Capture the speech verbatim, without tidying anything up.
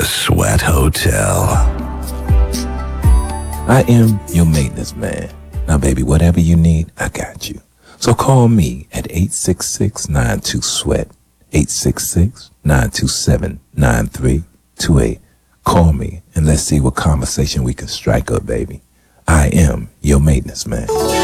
Sweat Hotel. I am your maintenance man. Now, baby, whatever you need, I got you. So call me at eight six six, nine two, SWEAT, eight six six, nine two seven, nine three two eight. Call me and let's see what conversation we can strike up, baby. I am your maintenance man.